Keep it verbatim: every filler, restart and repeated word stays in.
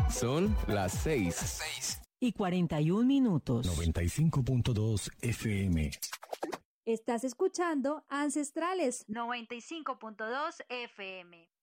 Son las seis. Seis. Y cuarenta y un minutos. noventa y cinco punto dos F M. Estás escuchando Ancestrales noventa y cinco punto dos F M.